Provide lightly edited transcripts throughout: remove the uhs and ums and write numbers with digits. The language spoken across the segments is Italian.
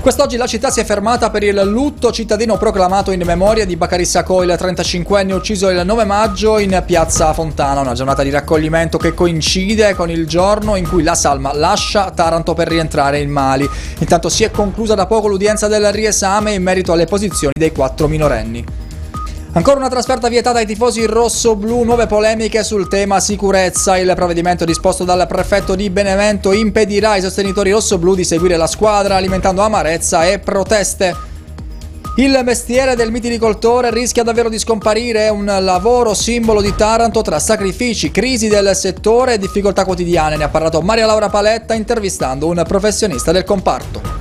Quest'oggi la città si è fermata per il lutto cittadino proclamato in memoria di Bakary Sacco, il 35enne ucciso il 9 maggio in piazza Fontana, una giornata di raccoglimento che coincide con il giorno in cui la salma lascia Taranto per rientrare in Mali. Intanto si è conclusa da poco l'udienza del riesame in merito alle posizioni dei 4 minorenni. Ancora una trasferta vietata ai tifosi rossoblu, nuove polemiche sul tema sicurezza. Il provvedimento disposto dal prefetto di Benevento impedirà ai sostenitori rossoblu di seguire la squadra, alimentando amarezza e proteste. Il mestiere del mitilicoltore rischia davvero di scomparire, un lavoro simbolo di Taranto tra sacrifici, crisi del settore e difficoltà quotidiane. Ne ha parlato Maria Laura Paletta intervistando un professionista del comparto.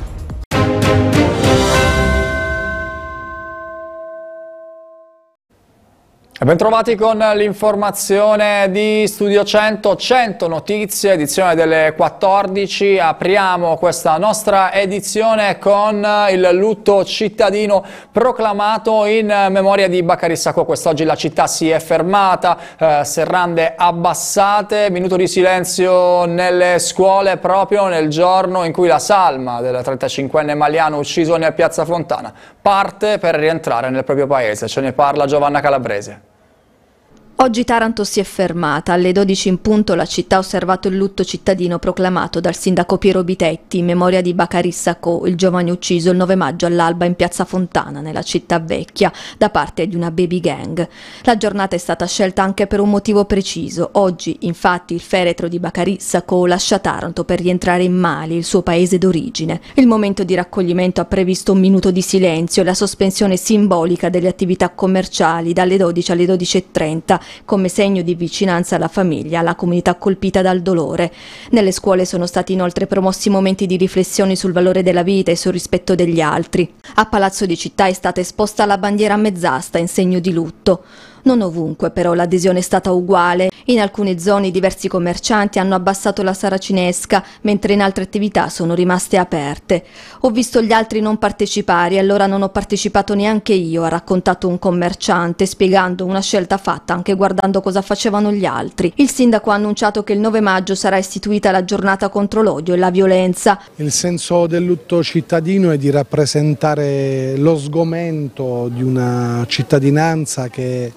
Bentrovati con l'informazione di Studio 100 notizie, edizione delle 14. Apriamo questa nostra edizione con il lutto cittadino proclamato in memoria di Bakary Sacco. Quest'oggi la città si è fermata, serrande abbassate, minuto di silenzio nelle scuole proprio nel giorno in cui la salma del 35enne maliano ucciso nella piazza Fontana parte per rientrare nel proprio paese. Ce ne parla Giovanna Calabrese. Oggi Taranto si è fermata. Alle 12 in punto la città ha osservato il lutto cittadino proclamato dal sindaco Piero Bitetti in memoria di Bakary Sacco, il giovane ucciso il 9 maggio all'alba in piazza Fontana, nella città vecchia, da parte di una baby gang. La giornata è stata scelta anche per un motivo preciso. Oggi, infatti, il feretro di Bakary Sacco lascia Taranto per rientrare in Mali, il suo paese d'origine. Il momento di raccoglimento ha previsto un minuto di silenzio e la sospensione simbolica delle attività commerciali dalle 12 alle 12:30, come segno di vicinanza alla famiglia, alla comunità colpita dal dolore. Nelle scuole sono stati inoltre promossi momenti di riflessioni sul valore della vita e sul rispetto degli altri. A Palazzo di Città è stata esposta la bandiera a mezz'asta in segno di lutto. Non ovunque però l'adesione è stata uguale. In alcune zone diversi commercianti hanno abbassato la saracinesca, mentre in altre attività sono rimaste aperte. Ho visto gli altri non partecipare e allora non ho partecipato neanche io, ha raccontato un commerciante, spiegando una scelta fatta anche guardando cosa facevano gli altri. Il sindaco ha annunciato che il 9 maggio sarà istituita la giornata contro l'odio e la violenza. Il senso del lutto cittadino è di rappresentare lo sgomento di una cittadinanza che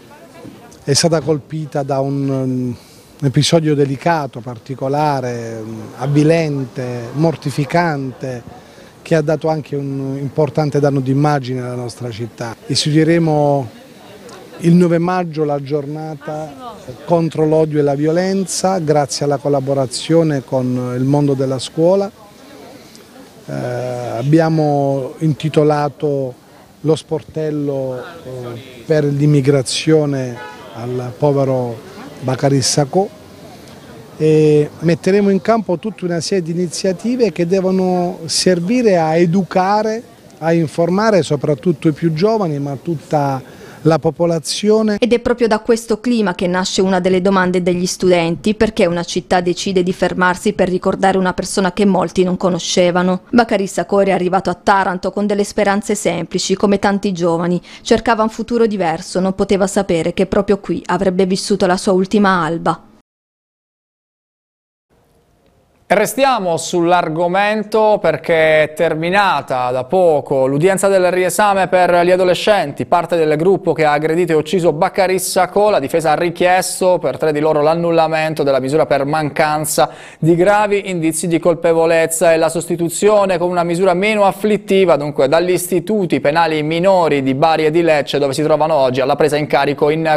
è stata colpita da un episodio delicato, particolare, avvilente, mortificante, che ha dato anche un importante danno d'immagine alla nostra città. Istituiremo il 9 maggio la giornata contro l'odio e la violenza, grazie alla collaborazione con il mondo della scuola. Abbiamo intitolato lo sportello per l'immigrazione al povero Bakary Sacco e metteremo in campo tutta una serie di iniziative che devono servire a educare, a informare soprattutto i più giovani, ma tutta la popolazione. Ed è proprio da questo clima che nasce una delle domande degli studenti: perché una città decide di fermarsi per ricordare una persona che molti non conoscevano? Bakary Sacco è arrivato a Taranto con delle speranze semplici, come tanti giovani. Cercava un futuro diverso, non poteva sapere che proprio qui avrebbe vissuto la sua ultima alba. Restiamo sull'argomento perché è terminata da poco l'udienza del riesame per gli adolescenti, parte del gruppo che ha aggredito e ucciso Bakary Sacco. La difesa ha richiesto per 3 di loro l'annullamento della misura per mancanza di gravi indizi di colpevolezza e la sostituzione con una misura meno afflittiva, dunque dagli istituti penali minori di Bari e di Lecce, dove si trovano oggi alla presa in carico in